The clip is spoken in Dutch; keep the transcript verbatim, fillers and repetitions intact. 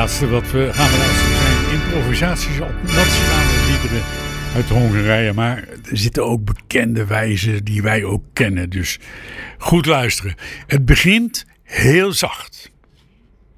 laatste wat we gaan beluisteren zijn improvisaties op nationale liederen uit Hongarije. Maar er zitten ook bekende wijzen die wij ook kennen. Dus goed luisteren. Het begint heel zacht.